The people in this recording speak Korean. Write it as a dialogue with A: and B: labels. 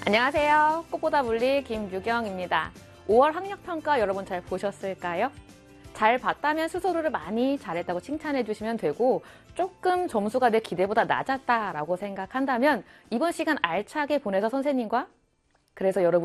A: 안녕하세요. 꽃보다 물리 김유경입니다. 5월 학력평가 여러분 잘 보셨을까요? 잘 봤다면 스스로를 많이 잘했다고 칭찬해 주시면 되고, 조금 점수가 내 기대보다 낮았다라고 생각한다면 이번 시간 알차게 보내서 선생님과, 그래서 여러분